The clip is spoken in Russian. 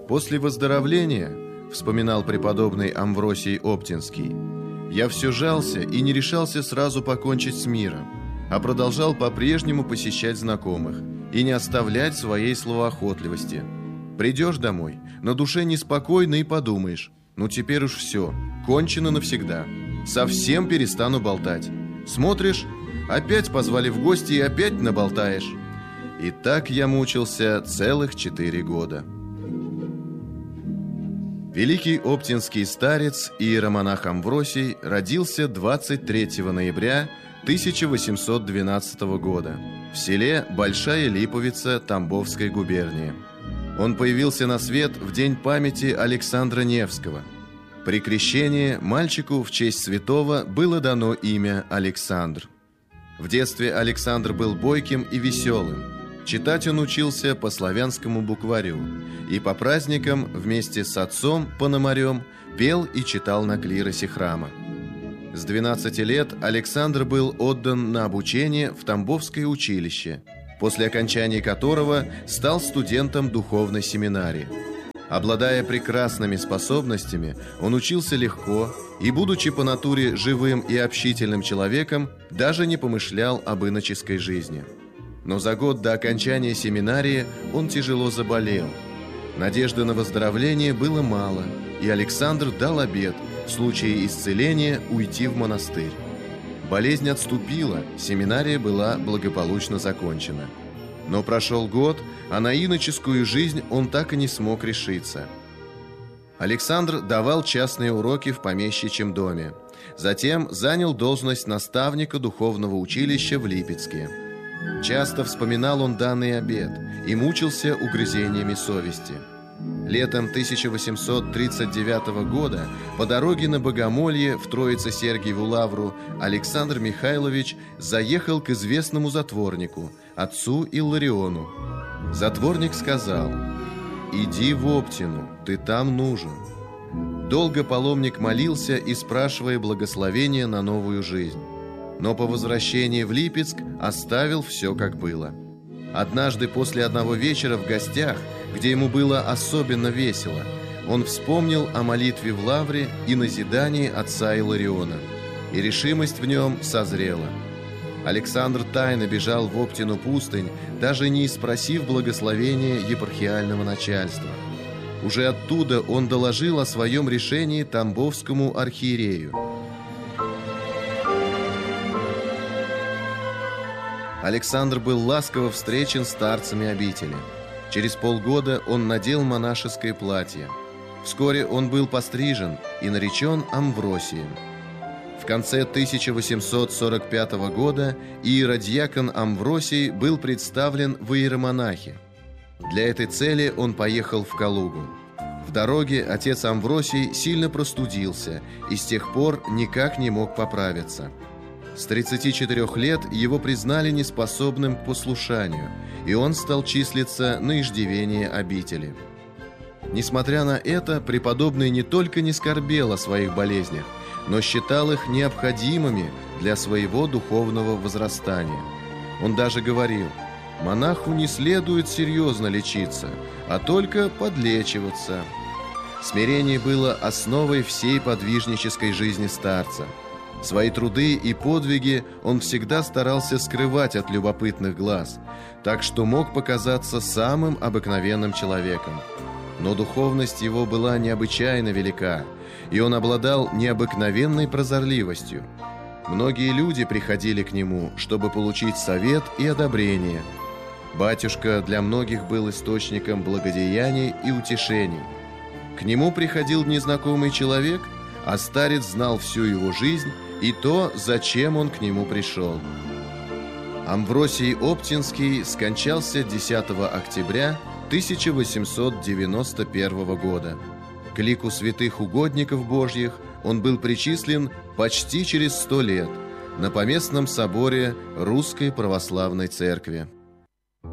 После выздоровления, вспоминал преподобный Амвросий Оптинский, я все жался и не решался сразу покончить с миром, а продолжал по-прежнему посещать знакомых и не оставлять своей словоохотливости. Придешь домой, на душе неспокойно и подумаешь: ну теперь уж все, кончено навсегда, совсем перестану болтать. Смотришь, опять позвали в гости и опять наболтаешь. И так я мучился целых 4 года. Великий оптинский старец и иеромонах Амвросий родился 23 ноября 1812 года в селе Большая Липовица Тамбовской губернии. Он появился на свет в день памяти Александра Невского. При крещении мальчику в честь святого было дано имя Александр. В детстве Александр был бойким и веселым. Читать он учился по славянскому букварю и по праздникам вместе с отцом Пономарем пел и читал на клиросе храма. С 12 лет Александр был отдан на обучение в Тамбовское училище, после окончания которого стал студентом духовной семинарии. Обладая прекрасными способностями, он учился легко и, будучи по натуре живым и общительным человеком, даже не помышлял об иноческой жизни. Но за год до окончания семинарии он тяжело заболел. Надежды на выздоровление было мало, и Александр дал обет в случае исцеления уйти в монастырь. Болезнь отступила, семинария была благополучно закончена. Но прошел год, а на иноческую жизнь он так и не смог решиться. Александр давал частные уроки в помещичьем доме. Затем занял должность наставника духовного училища в Липецке. Часто вспоминал он данный обет и мучился угрызениями совести. Летом 1839 года по дороге на Богомолье в Троице-Сергиеву лавру Александр Михайлович заехал к известному затворнику, отцу Иллариону. Затворник сказал: «Иди в Оптину, ты там нужен». Долго паломник молился и спрашивая благословения на новую жизнь. Но по возвращении в Липецк оставил все как было. Однажды после одного вечера в гостях, где ему было особенно весело, он вспомнил о молитве в лавре и назидании отца Иллариона, и решимость в нем созрела. Александр тайно бежал в Оптину пустынь, даже не спросив благословения епархиального начальства. Уже оттуда он доложил о своем решении тамбовскому архиерею. Александр был ласково встречен старцами обители. Через полгода он надел монашеское платье. Вскоре он был пострижен и наречен Амвросием. В конце 1845 года иеродьякон Амвросий был представлен в иеромонахи. Для этой цели он поехал в Калугу. В дороге отец Амвросий сильно простудился и с тех пор никак не мог поправиться. С 34 лет его признали неспособным к послушанию, и он стал числиться на иждивении обители. Несмотря на это, преподобный не только не скорбел о своих болезнях, но считал их необходимыми для своего духовного возрастания. Он даже говорил: монаху не следует серьезно лечиться, а только подлечиваться. Смирение было основой всей подвижнической жизни старца. Свои труды и подвиги он всегда старался скрывать от любопытных глаз, так что мог показаться самым обыкновенным человеком. Но духовность его была необычайно велика, и он обладал необыкновенной прозорливостью. Многие люди приходили к нему, чтобы получить совет и одобрение. Батюшка для многих был источником благодеяний и утешений. К нему приходил незнакомый человек, а старец знал всю его жизнь и то, зачем он к нему пришел. Амвросий Оптинский скончался 10 октября 1891 года. К лику святых угодников Божьих он был причислен почти через 100 лет на Поместном соборе Русской Православной Церкви.